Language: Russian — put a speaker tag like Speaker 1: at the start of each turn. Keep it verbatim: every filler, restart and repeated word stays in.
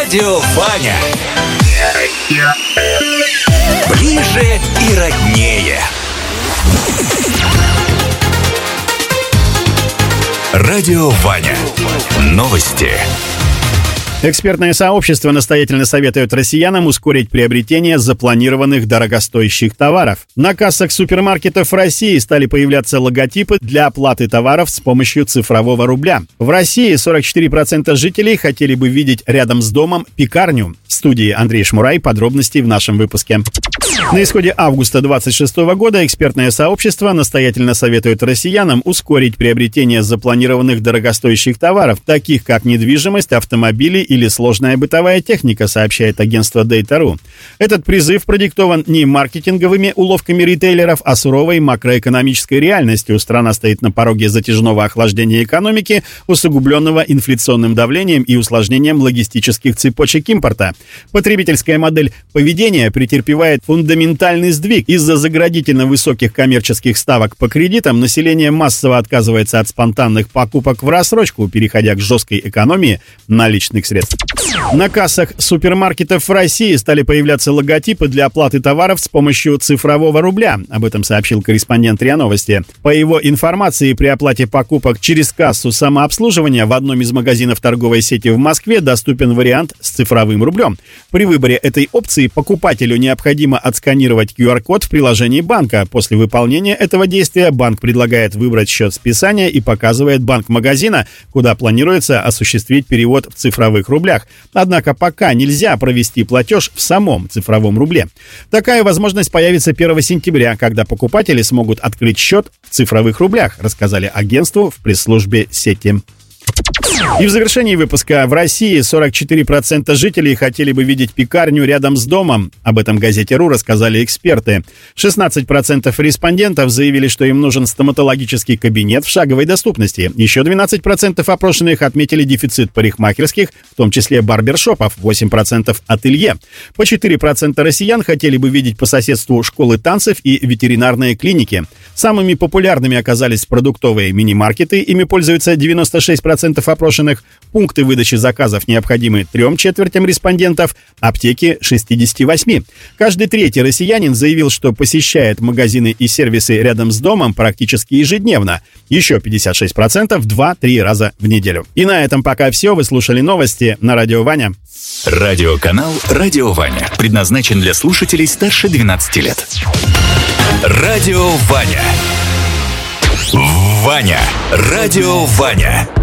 Speaker 1: Радио Ваня. Ближе и роднее. Радио Ваня. Новости.
Speaker 2: Экспертное сообщество настоятельно советует россиянам ускорить приобретение запланированных дорогостоящих товаров. На кассах супермаркетов России стали появляться логотипы для оплаты товаров с помощью цифрового рубля. В России сорок четыре процента жителей хотели бы видеть рядом с домом пекарню. В студии Андрей Шмурай. Подробности в нашем выпуске. На исходе августа двадцать шестого года экспертное сообщество настоятельно советует россиянам ускорить приобретение запланированных дорогостоящих товаров, таких как недвижимость, автомобили или сложная бытовая техника, сообщает агентство Data точка ру. Этот призыв продиктован не маркетинговыми уловками ритейлеров, а суровой макроэкономической реальностью. Страна стоит на пороге затяжного охлаждения экономики, усугубленного инфляционным давлением и усложнением логистических цепочек импорта. Потребительская модель поведения претерпевает фундаментальный сдвиг. Из-за заградительно высоких коммерческих ставок по кредитам население массово отказывается от спонтанных покупок в рассрочку, переходя к жесткой экономии наличных средств. На кассах супермаркетов в России стали появляться логотипы для оплаты товаров с помощью цифрового рубля. Об этом сообщил корреспондент РИА Новости. По его информации, при оплате покупок через кассу самообслуживания в одном из магазинов торговой сети в Москве доступен вариант с цифровым рублем. При выборе этой опции покупателю необходимо отсканировать ку ар код в приложении банка. После выполнения этого действия банк предлагает выбрать счет списания и показывает банк магазина, куда планируется осуществить перевод в цифровых рублях. Однако пока нельзя провести платеж в самом цифровом рубле. Такая возможность появится первого сентября, когда покупатели смогут открыть счет в цифровых рублях, рассказали агентству в пресс-службе сети. И в завершении выпуска: в России сорок четыре процента жителей хотели бы видеть пекарню рядом с домом. Об этом газете РУ рассказали эксперты. шестнадцать процентов респондентов заявили, что им нужен стоматологический кабинет в шаговой доступности. Еще двенадцать процентов опрошенных отметили дефицит парикмахерских, в том числе барбершопов, восемь процентов ателье. По четыре процента россиян хотели бы видеть по соседству школы танцев и ветеринарные клиники. Самыми популярными оказались продуктовые мини-маркеты, ими пользуются девяносто шесть процентов опрошенных. Пункты выдачи заказов необходимы трем четвертям респондентов, аптеки — шестьдесят восемь. Каждый третий россиянин заявил, что посещает магазины и сервисы рядом с домом практически ежедневно. Еще пятьдесят шесть процентов два-три раза в неделю. И на этом пока все. Вы слушали новости на Радио Ваня.
Speaker 1: Радиоканал «Радио Ваня» предназначен для слушателей старше двенадцати лет. Радио Ваня. Ваня. Радио Ваня.